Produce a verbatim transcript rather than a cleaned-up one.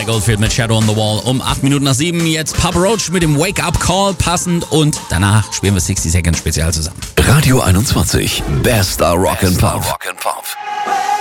Mike Oldfield mit Shadow on the Wall um acht Minuten nach sieben. Jetzt Papa Roach mit dem Wake Up Call passend und danach spielen wir sechzig Seconds Spezial zusammen. Radio einundzwanzig, bester Rock and Pop.